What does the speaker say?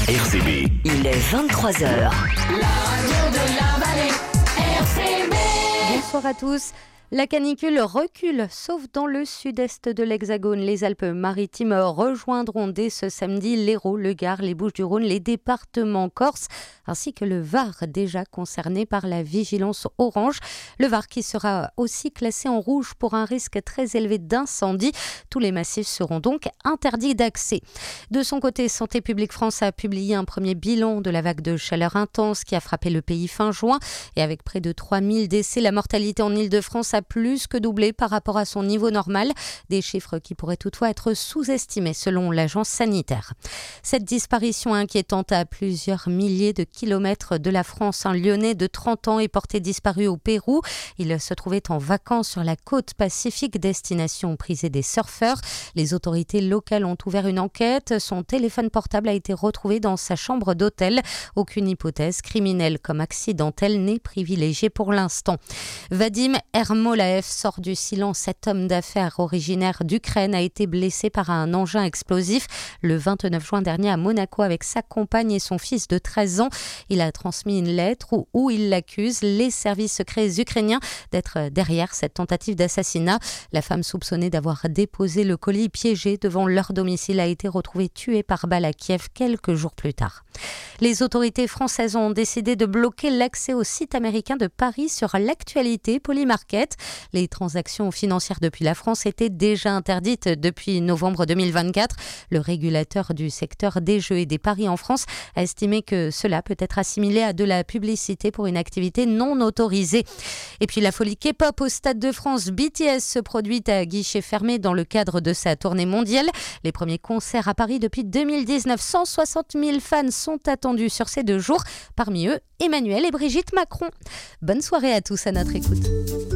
RCB. Il est 23h. La radio de la vallée, RCB. Bonsoir à tous. La canicule recule, sauf dans le sud-est de l'Hexagone. Les Alpes-Maritimes rejoindront dès ce samedi l'Hérault, le Gard, les Bouches-du-Rhône, les départements corses, ainsi que le Var, déjà concerné par la vigilance orange. Le Var qui sera aussi classé en rouge pour un risque très élevé d'incendie. Tous les massifs seront donc interdits d'accès. De son côté, Santé publique France a publié un premier bilan de la vague de chaleur intense qui a frappé le pays fin juin. Et avec près de 3000 décès, la mortalité en Île-de-France a plus que doublé par rapport à son niveau normal. Des chiffres qui pourraient toutefois être sous-estimés selon l'agence sanitaire. Cette disparition inquiétante à plusieurs milliers de kilomètres de la France. Un Lyonnais de 30 ans est porté disparu au Pérou. Il se trouvait en vacances sur la côte pacifique, destination prisée des surfeurs. Les autorités locales ont ouvert une enquête. Son téléphone portable a été retrouvé dans sa chambre d'hôtel. Aucune hypothèse criminelle comme accidentelle n'est privilégiée pour l'instant. Vadim Ermolaev sort du silence. Cet homme d'affaires originaire d'Ukraine a été blessé par un engin explosif le 29 juin dernier à Monaco avec sa compagne et son fils de 13 ans. Il a transmis une lettre où il l'accuse, les services secrets ukrainiens, d'être derrière cette tentative d'assassinat. La femme soupçonnée d'avoir déposé le colis piégé devant leur domicile a été retrouvée tuée par balle à Kiev quelques jours plus tard. Les autorités françaises ont décidé de bloquer l'accès au site américain de Paris sur l'actualité Polymarket. Les transactions financières depuis la France étaient déjà interdites depuis novembre 2024. Le régulateur du secteur des jeux et des paris en France a estimé que cela peut être assimilé à de la publicité pour une activité non autorisée. Et puis la folie K-pop au Stade de France. BTS se produit à guichet fermé dans le cadre de sa tournée mondiale. Les premiers concerts à Paris depuis 2019. 160 000 fans sont attendus sur ces 2 jours. Parmi eux, Emmanuel et Brigitte Macron. Bonne soirée à tous à notre écoute.